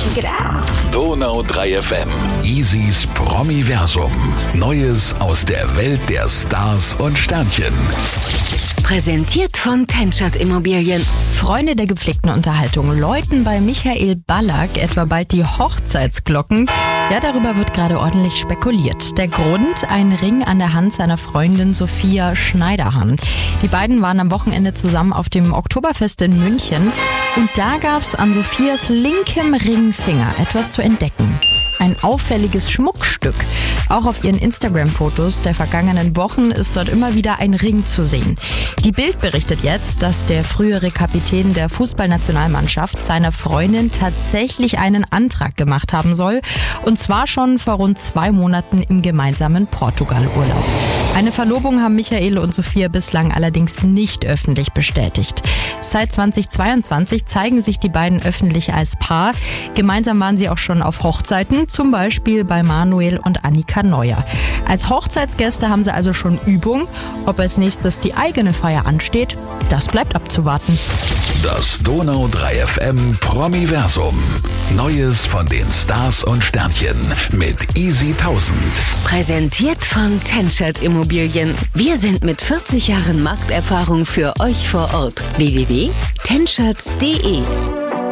Check it out. Donau 3 FM. Isis Promiversum. Neues aus der Welt der Stars und Sternchen. Präsentiert von Tenschert Immobilien. Freunde der gepflegten Unterhaltung läuten bei Michael Ballack etwa bald die Hochzeitsglocken. Ja, darüber wird gerade ordentlich spekuliert. Der Grund: ein Ring an der Hand seiner Freundin Sophia Schneiderhan. Die beiden waren am Wochenende zusammen auf dem Oktoberfest in München. Und da gab's an Sophias linkem Ringfinger etwas zu entdecken. Ein auffälliges Schmuckstück. Auch auf ihren Instagram-Fotos der vergangenen Wochen ist dort immer wieder ein Ring zu sehen. Die Bild berichtet jetzt, dass der frühere Kapitän der Fußballnationalmannschaft seiner Freundin tatsächlich einen Antrag gemacht haben soll. Und zwar schon vor rund 2 Monaten im gemeinsamen Portugal-Urlaub. Eine Verlobung haben Michael und Sophia bislang allerdings nicht öffentlich bestätigt. Seit 2022 zeigen sich die beiden öffentlich als Paar. Gemeinsam waren sie auch schon auf Hochzeiten, zum Beispiel bei Manuel und Annika Neuer. Als Hochzeitsgäste haben sie also schon Übung. Ob als nächstes die eigene Feier ansteht, das bleibt abzuwarten. Das Donau 3 FM Promiversum. Neues von den Stars und Sternchen mit Easy 1000. Präsentiert von Tenschert Immobilien. Wir sind mit 40 Jahren Markterfahrung für euch vor Ort. www.tenschert.de